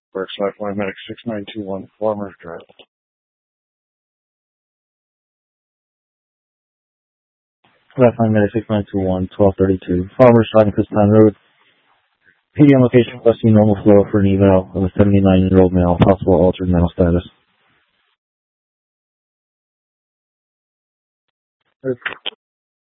Works Lifeline Medic 6921 Farmers Drive. Lifeline Medic 6921 1232 Farmers Drive, Kutztown Road. PDM location requesting normal flow for an eval of a 79-year-old male, possible altered mental status.